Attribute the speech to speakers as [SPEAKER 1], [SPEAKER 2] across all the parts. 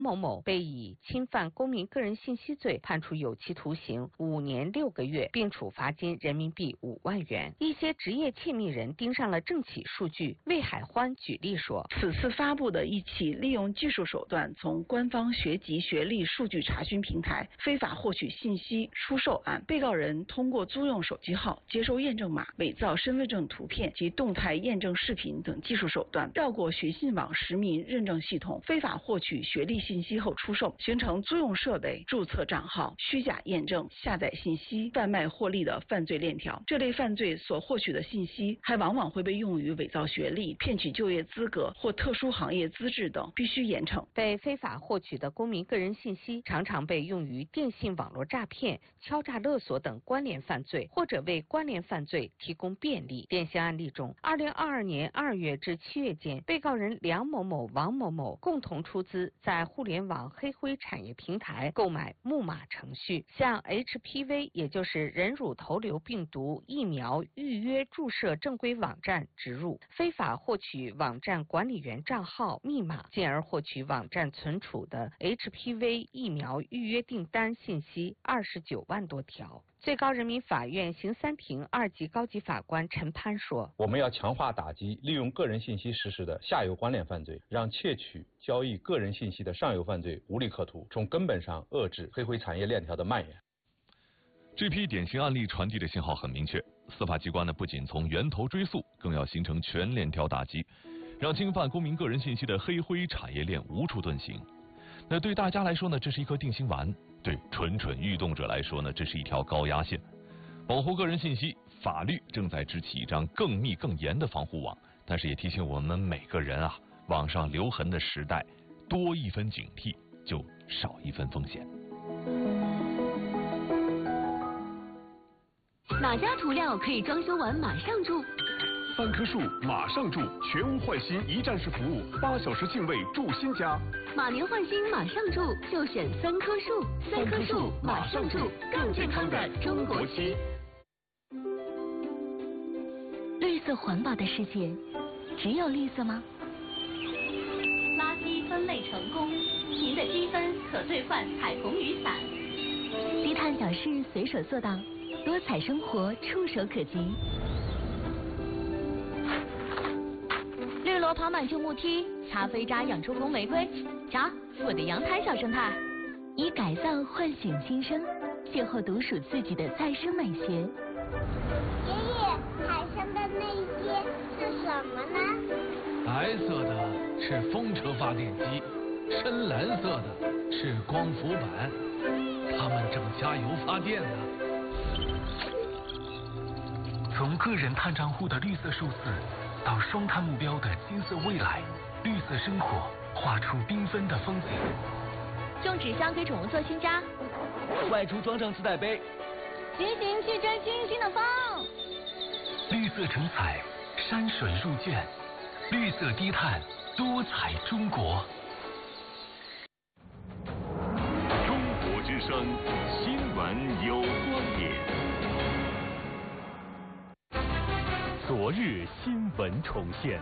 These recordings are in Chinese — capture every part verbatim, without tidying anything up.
[SPEAKER 1] 某某被以侵犯公民个人信息罪判处有期徒刑五年六个月，并处罚金人民币五万元。一些职业窃密人盯上了政企数据。魏海欢举例说，
[SPEAKER 2] 此次发布的一起利用技术手段从官方学籍学历数据查询平台非法获取信息出售案，被告人通过租用手机号、接收验证码、伪造身份证图片及动态验证视频等技术手段，绕过学信网实名认证系统，非法获取学历信息后出售，形成租用设备、注册账号、虚假验证、下载信息、贩卖获利的犯罪链条。这类犯罪所获取的信息还往往会被用于伪造学历、骗取就业资格或特殊行业资质等，必须严惩。
[SPEAKER 1] 被非法获取的公民个人信息常常被用于电信网络诈骗、敲诈勒索等关联犯罪，或者为关联犯罪提供便利。典型案例中，二零二二年二月至七月间，被告人梁某某、王某某共同出资在互联网黑灰产业平台购买木马程序，向 H P V 也就是人乳头瘤病毒疫苗预约注射正规网站植入，非法获取网站管理员账号密码，进而获取网站存储的 H P V 疫苗预约订单信息二十九万多条。最高人民法院刑三庭二级高级法官陈潘说，
[SPEAKER 3] 我们要强化打击利用个人信息实施的下游关联犯罪，让窃取交易个人信息的上游犯罪无利可图，从根本上遏制黑灰产业链条的蔓延。
[SPEAKER 4] 这批典型案例传递的信号很明确，司法机关呢不仅从源头追溯，更要形成全链条打击，让侵犯公民个人信息的黑灰产业链无处遁形。那对大家来说呢，这是一颗定心丸；对蠢蠢欲动者来说呢，这是一条高压线。保护个人信息，法律正在支起一张更密更严的防护网，但是也提醒我们每个人啊，网上留痕的时代，多一分警惕，就少一分风险。
[SPEAKER 5] 哪家涂料可以装修完马上住？
[SPEAKER 6] 三棵树马上住，全屋换新一站式服务，八小时净位住新家。
[SPEAKER 5] 马年换新马上住，就选三棵树。三棵树马上住，更健康的中国区。绿色环保的世界，只有绿色吗？
[SPEAKER 7] 垃圾分类成功，您的积分可兑换彩虹雨伞。
[SPEAKER 5] 低碳小事随手做到，多彩生活触手可及。绿萝跑满旧木梯，擦飞渣养出红玫瑰。瞧，我的阳台小生态。以改造唤醒新生，邂逅独属自己的再生美学。
[SPEAKER 8] 爷爷，海上的那些是什么呢？
[SPEAKER 9] 白色的是风车发电机，深蓝色的是光伏板，它们正加油发电呢。从个人碳账户的绿色数字，到双碳目标的金色未来，绿色生活画出缤纷的风景。
[SPEAKER 5] 种纸箱给宠物做新家，
[SPEAKER 10] 外出装上自带杯，
[SPEAKER 5] 骑行去追星星的风。
[SPEAKER 9] 绿色成彩，山水入卷，绿色低碳，多彩中国。
[SPEAKER 6] 中国之声新闻有观点。昨日新闻重现。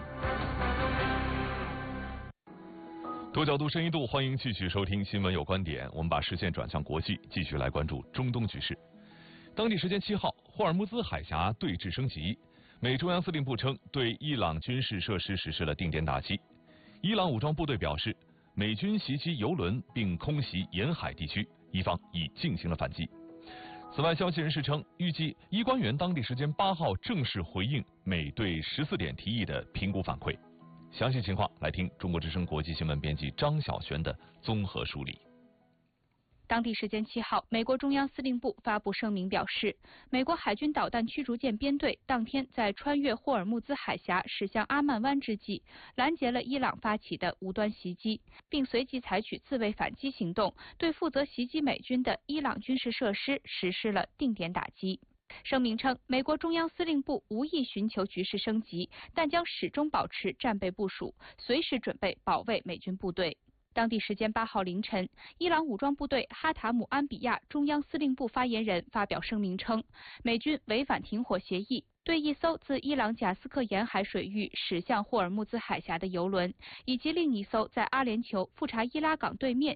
[SPEAKER 4] 多角度、深一度，欢迎继续收听《新闻有观点》。我们把视线转向国际，继续来关注中东局势。当地时间七号，霍尔木兹海峡对峙升级，美中央司令部称对伊朗军事设施实施了定点打击。伊朗武装部队表示，美军袭击油轮并空袭沿海地区，伊方已进行了反击。此外，消息人士称，预计伊官员当地时间八号正式回应美对十四点提议的评估反馈。详细情况来听中国之声国际新闻编辑张晓璇的综合梳理。
[SPEAKER 11] 当地时间七号，美国中央司令部发布声明表示，美国海军导弹驱逐舰编队当天在穿越霍尔木兹海峡驶向阿曼湾之际，拦截了伊朗发起的无端袭击，并随即采取自卫反击行动，对负责袭击美军的伊朗军事设施实施了定点打击。声明称，美国中央司令部无意寻求局势升级，但将始终保持战备部署，随时准备保卫美军部队。当地时间八号凌晨，伊朗武装部队哈塔姆安比亚中央司令部发言人发表声明称，美军违反停火协议，对一艘自伊朗贾斯克沿海水域驶向霍尔木兹海峡的油轮，以及另一艘在阿联酋富查伊拉港对面